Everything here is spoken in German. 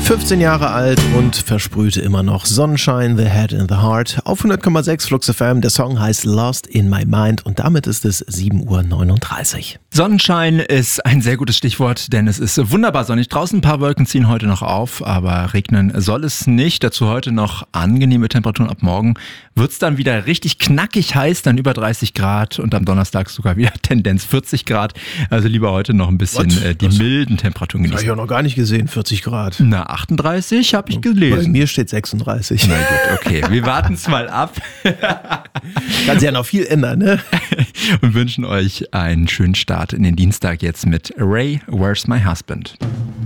15 Jahre alt und versprühte immer noch Sonnenschein, The Head in the Heart. Auf 100,6 Flux FM. Der Song heißt Lost in My Mind und damit ist es 7:39 Uhr. Sonnenschein ist ein sehr gutes Stichwort, denn es ist wunderbar sonnig. Draußen ein paar Wolken ziehen heute noch auf, aber regnen soll es nicht. Dazu heute noch angenehme Temperaturen. Ab morgen wird es dann wieder richtig knackig heiß, dann über 30 Grad und am Donnerstag sogar wieder Tendenz 40 Grad. Also lieber heute noch ein bisschen die milden Temperaturen genießen. Habe ich auch noch gar nicht gesehen, 40 Grad. Na, 38 habe ich gelesen. Bei mir steht 36. Na gut, okay. Wir warten es mal ab. Kann sich ja noch viel ändern, ne? Und wünschen euch einen schönen Start in den Dienstag jetzt mit Ray, Where's My Husband?